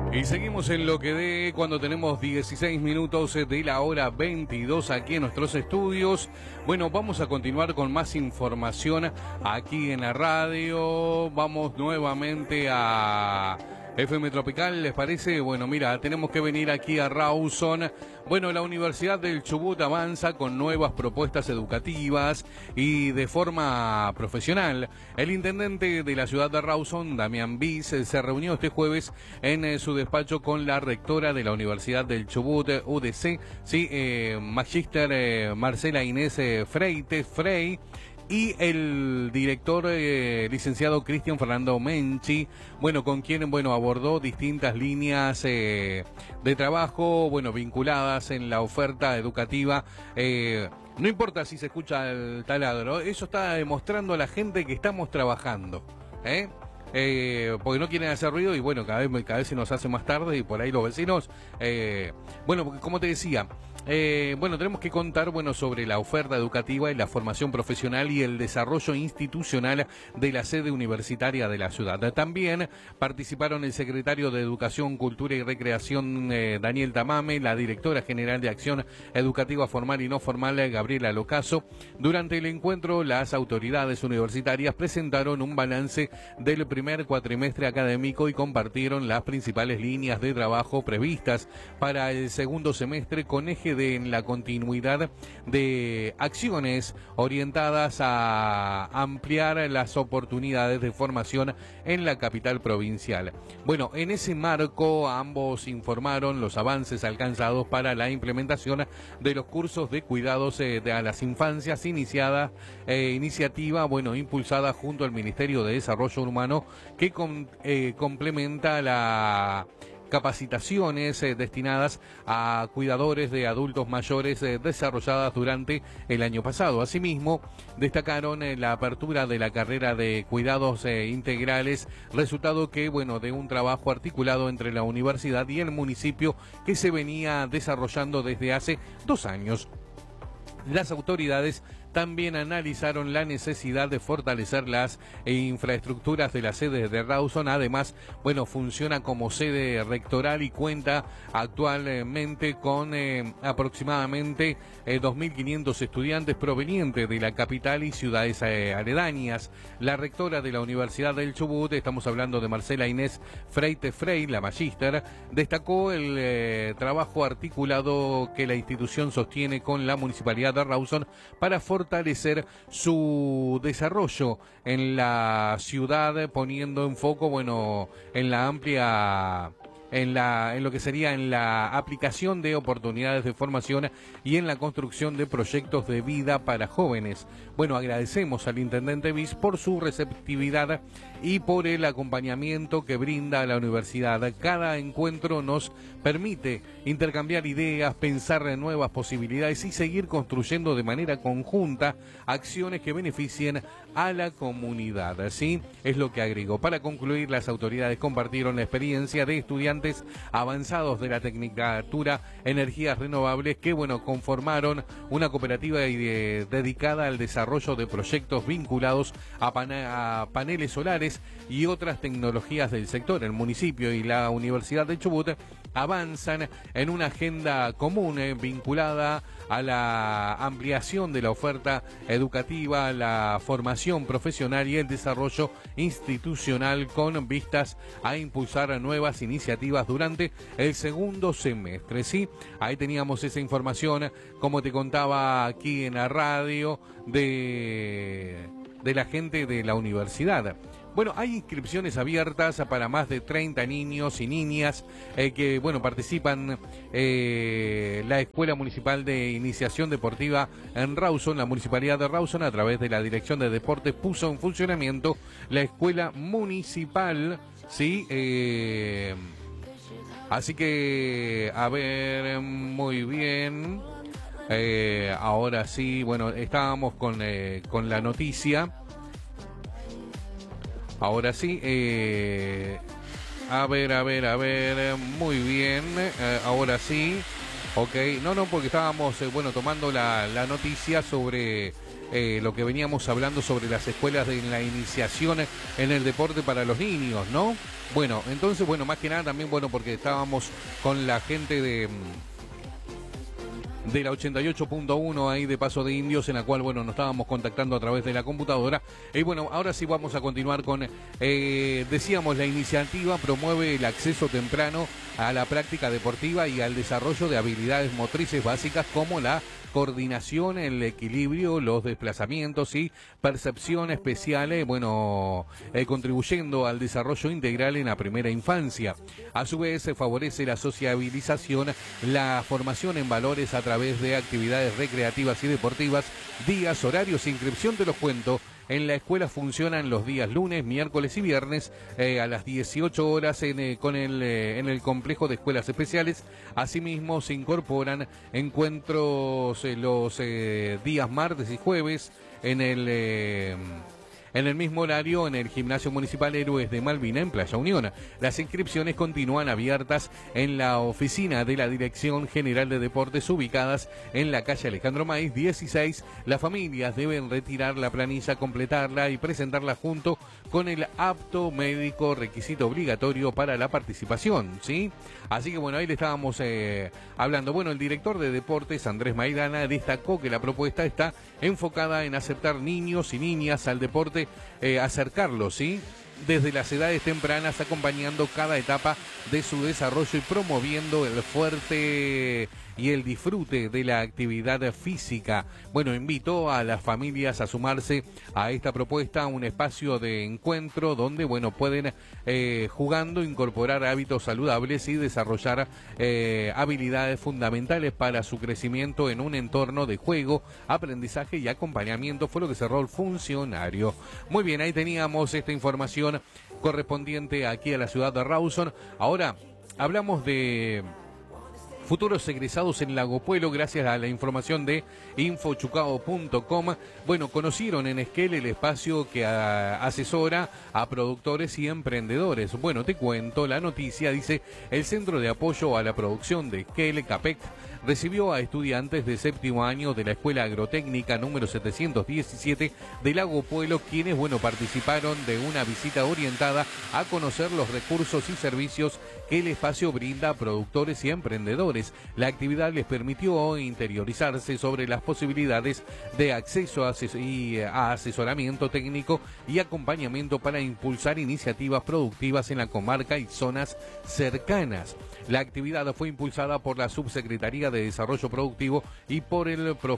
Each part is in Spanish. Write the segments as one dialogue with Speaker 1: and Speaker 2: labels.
Speaker 1: Y seguimos en lo que de cuando tenemos 16 minutos de la hora 22 aquí en nuestros estudios. Bueno, vamos a continuar con más información aquí en la radio. Vamos nuevamente a FM Tropical, ¿les parece? Bueno, mira, tenemos que venir aquí a Rawson. Bueno, la Universidad del Chubut avanza con nuevas propuestas educativas y de forma profesional. El intendente de la ciudad de Rawson, Damián Bis, se reunió este jueves en su despacho con la rectora de la Universidad del Chubut, UDC, Magíster Marcela Inés Freites, Frey, y el director licenciado Cristian Fernando Menchi, bueno, con quien, bueno, abordó distintas líneas de trabajo, bueno, vinculadas en la oferta educativa. No importa si se escucha el taladro, eso está demostrando a la gente que estamos trabajando, porque no quieren hacer ruido y bueno, cada vez se nos hace más tarde y por ahí los vecinos, bueno, porque como te decía, bueno, tenemos que contar, bueno, sobre la oferta educativa y la formación profesional y el desarrollo institucional de la sede universitaria de la ciudad. También participaron el secretario de Educación, Cultura y Recreación, Daniel Tamame, la directora general de Acción Educativa Formal y No Formal, Gabriela Locaso. Durante el encuentro, las autoridades universitarias presentaron un balance del primer cuatrimestre académico y compartieron las principales líneas de trabajo previstas para el segundo semestre con eje en la continuidad de acciones orientadas a ampliar las oportunidades de formación en la capital provincial. Bueno, en ese marco ambos informaron los avances alcanzados para la implementación de los cursos de cuidados a las infancias iniciativa, bueno, impulsada junto al Ministerio de Desarrollo Humano que complementa la capacitaciones destinadas a cuidadores de adultos mayores desarrolladas durante el año pasado. Asimismo, destacaron la apertura de la carrera de cuidados integrales, resultado que, bueno, de un trabajo articulado entre la universidad y el municipio que se venía desarrollando desde hace 2 años. Las autoridades también analizaron la necesidad de fortalecer las infraestructuras de la sede de Rawson. Además, bueno, funciona como sede rectoral y cuenta actualmente con aproximadamente 2.500 estudiantes provenientes de la capital y ciudades aledañas. La rectora de la Universidad del Chubut, estamos hablando de Marcela Inés Freites Frey, la magíster, destacó el trabajo articulado que la institución sostiene con la Municipalidad de Rawson para fortalecer su desarrollo en la ciudad, poniendo en foco, bueno, en la amplia, en lo que sería en la aplicación de oportunidades de formación y en la construcción de proyectos de vida para jóvenes. Bueno, agradecemos al intendente Bis por su receptividad y por el acompañamiento que brinda a la universidad. Cada encuentro nos permite intercambiar ideas, pensar en nuevas posibilidades y seguir construyendo de manera conjunta acciones que beneficien a la comunidad. Así es lo que agregó. Para concluir, las autoridades compartieron la experiencia de estudiantes avanzados de la Tecnicatura Energías Renovables que, bueno, conformaron una cooperativa dedicada al desarrollo de proyectos vinculados a paneles solares y otras tecnologías del sector. El municipio y la Universidad de Chubut avanzan en una agenda común vinculada a la ampliación de la oferta educativa, la formación profesional y el desarrollo institucional con vistas a impulsar nuevas iniciativas durante el segundo semestre. Sí, ahí teníamos esa información, como te contaba aquí en la radio, de la gente de la universidad. Bueno, hay inscripciones abiertas para más de 30 niños y niñas que, bueno, participan la Escuela Municipal de Iniciación Deportiva en Rawson. La Municipalidad de Rawson, a través de la Dirección de Deportes, puso en funcionamiento la Escuela Municipal, ¿sí? Así que, a ver, muy bien. Ahora sí, bueno, estábamos con la noticia. Ahora sí, a ver, muy bien, ahora sí, ok, no, porque estábamos, bueno, tomando la noticia sobre lo que veníamos hablando sobre las escuelas de la iniciación en el deporte para los niños, ¿no? Bueno, entonces, bueno, más que nada también, bueno, porque estábamos con la gente de la 88.1 ahí de Paso de Indios, en la cual, bueno, nos estábamos contactando a través de la computadora. Y bueno, ahora sí vamos a continuar con, decíamos, la iniciativa promueve el acceso temprano a la práctica deportiva y al desarrollo de habilidades motrices básicas como la coordinación, el equilibrio, los desplazamientos y percepción especial, contribuyendo al desarrollo integral en la primera infancia. A su vez, se favorece la sociabilización, la formación en valores a través de actividades recreativas y deportivas, días, horarios e inscripción, te los cuento. En la escuela funcionan los días lunes, miércoles y viernes a las 18 horas en el complejo de escuelas especiales. Asimismo, se incorporan encuentros los días martes y jueves en el mismo horario en el Gimnasio Municipal Héroes de Malvina en Playa Unión. Las inscripciones continúan abiertas en la oficina de la Dirección General de Deportes ubicadas en la calle Alejandro Maíz 16. Las familias deben retirar la planilla, completarla y presentarla junto con el apto médico, requisito obligatorio para la participación, ¿sí? Así que bueno, ahí le estábamos hablando. Bueno, el director de deportes, Andrés Maidana, destacó que la propuesta está enfocada en aceptar niños y niñas al deporte, acercarlos, ¿sí?, desde las edades tempranas, acompañando cada etapa de su desarrollo y promoviendo el fuerte y el disfrute de la actividad física. Bueno, invitó a las familias a sumarse a esta propuesta, un espacio de encuentro donde, bueno, pueden jugando incorporar hábitos saludables y desarrollar habilidades fundamentales para su crecimiento en un entorno de juego, aprendizaje y acompañamiento, fue lo que cerró el funcionario. Muy bien, ahí teníamos esta información correspondiente aquí a la ciudad de Rawson. Ahora hablamos de futuros egresados en Lago Puelo, gracias a la información de infochucao.com. Bueno, conocieron en Esquel el espacio que asesora a productores y emprendedores. Bueno, te cuento, la noticia dice: el Centro de Apoyo a la Producción de Esquel, CAPEC, recibió a estudiantes de séptimo año de la Escuela Agrotécnica número 717 de Lago Puelo, quienes, bueno, participaron de una visita orientada a conocer los recursos y servicios que el espacio brinda a productores y emprendedores. La actividad les permitió interiorizarse sobre las posibilidades de acceso a asesoramiento técnico y acompañamiento para impulsar iniciativas productivas en la comarca y zonas cercanas. La actividad fue impulsada por la Subsecretaría de Desarrollo Productivo y por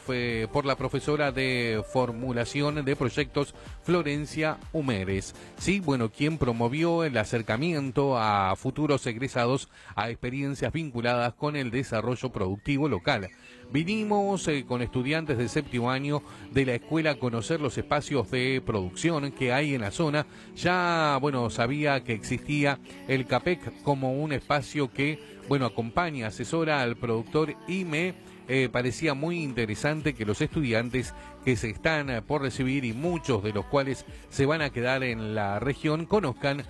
Speaker 1: la profesora de formulación de proyectos, Florencia Humeres. Sí, bueno, quien promovió el acercamiento a futuros egresados a experiencias vinculadas con el desarrollo productivo local. Vinimos con estudiantes de séptimo año de la escuela a conocer los espacios de producción que hay en la zona. Ya, bueno, sabía que existía el CAPEC como un espacio que, bueno, acompaña, asesora al productor, y me parecía muy interesante que los estudiantes que se están por recibir y muchos de los cuales se van a quedar en la región conozcan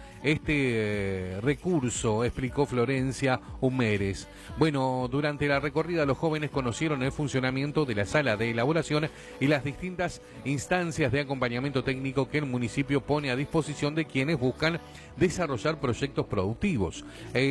Speaker 1: este recurso, explicó Florencia Humeres. Bueno, durante la recorrida los jóvenes conocieron el funcionamiento de la sala de elaboración y las distintas instancias de acompañamiento técnico que el municipio pone a disposición de quienes buscan desarrollar proyectos productivos.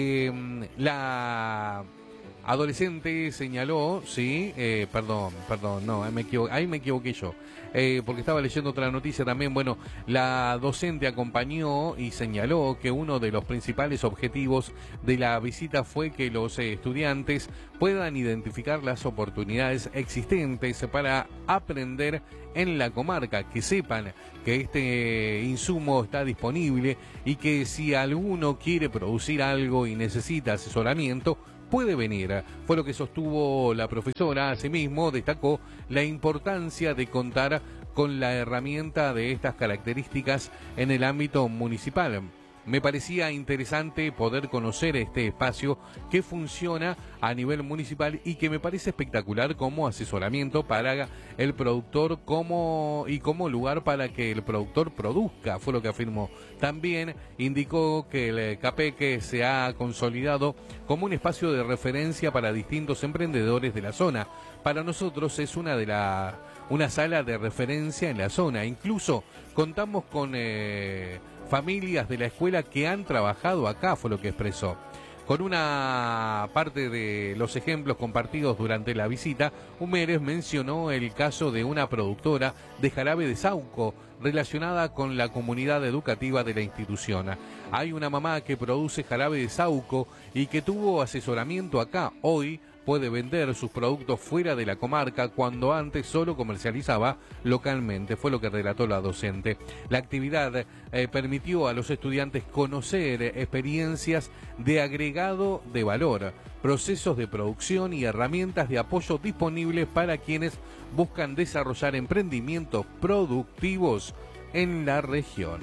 Speaker 1: La adolescente señaló, sí, perdón, no, ahí me equivoqué yo, porque estaba leyendo otra noticia también. Bueno, la docente acompañó y señaló que uno de los principales objetivos de la visita fue que los estudiantes puedan identificar las oportunidades existentes para aprender en la comarca, que sepan que este insumo está disponible y que si alguno quiere producir algo y necesita asesoramiento, puede venir. Fue lo que sostuvo la profesora. Asimismo, destacó la importancia de contar con la herramienta de estas características en el ámbito municipal. me parecía interesante poder conocer este espacio que funciona a nivel municipal y que me parece espectacular como asesoramiento para el productor y como lugar para que el productor produzca, fue lo que afirmó. También indicó que el Capeque se ha consolidado como un espacio de referencia para distintos emprendedores de la zona. Para nosotros es una sala de referencia en la zona. Incluso contamos con familias de la escuela que han trabajado acá, fue lo que expresó. Con una parte de los ejemplos compartidos durante la visita, Humérez mencionó el caso de una productora de jarabe de Sauco relacionada con la comunidad educativa de la institución. Hay una mamá que produce jarabe de Sauco y que tuvo asesoramiento acá. Hoy puede vender sus productos fuera de la comarca cuando antes solo comercializaba localmente, fue lo que relató la docente. La actividad permitió a los estudiantes conocer experiencias de agregado de valor, procesos de producción y herramientas de apoyo disponibles para quienes buscan desarrollar emprendimientos productivos en la región.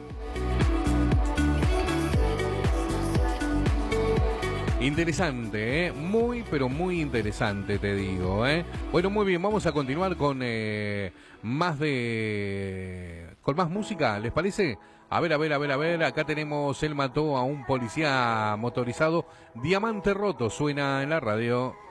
Speaker 1: Interesante, muy, pero muy interesante, te digo, Bueno, muy bien, vamos a continuar con con más música, ¿les parece? A ver, acá tenemos, él mató a un policía motorizado, Diamante Roto, suena en la radio.